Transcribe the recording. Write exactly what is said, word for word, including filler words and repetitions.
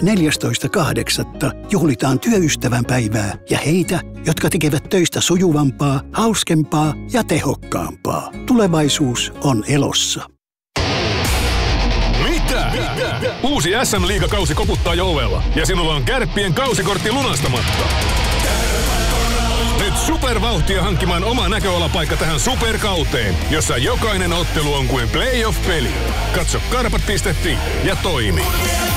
neljästoista kahdeksatta juhlitaan työystävän päivää ja heitä, jotka tekevät töistä sujuvampaa, hauskempaa ja tehokkaampaa. Tulevaisuus on elossa. Mitä? Mitä? Uusi S M-liigakausi koputtaa jo ovella ja sinulla on Kärppien kausikortti lunastamatta. Nyt supervauhtia hankkimaan oma näköalapaikka tähän superkauteen, jossa jokainen ottelu on kuin playoff-peli. Katso karpat piste fi ja toimi.